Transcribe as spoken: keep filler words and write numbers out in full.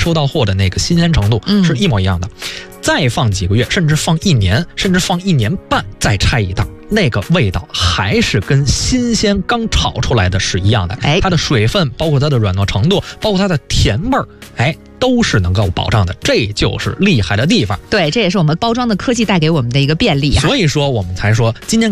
收到货的那个新鲜程度是一模一样的。嗯、再放几个月，甚至放一年，甚至放一年半，再拆一袋，那个味道还是跟新鲜刚炒出来的是一样的。哎，它的水分，包括它的软糯程度，包括它的甜味儿，哎，都是能够保障的。这就是厉害的地方。 对，这也是我们包装的科技带给我们的一个便利啊。 所以说，我们才说今天。